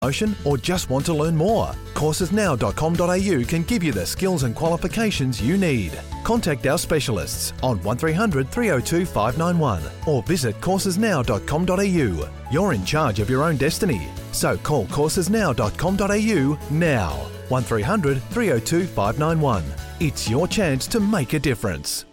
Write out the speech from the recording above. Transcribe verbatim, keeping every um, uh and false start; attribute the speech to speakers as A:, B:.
A: promotion or just want to learn more? courses now dot com dot a u can give you the skills and qualifications you need. Contact our specialists on one three hundred three oh two five nine one or visit courses now dot com dot a u. You're in charge of your own destiny, so call courses now dot com dot a u now. one three hundred three oh two five nine one. It's your chance to make a difference.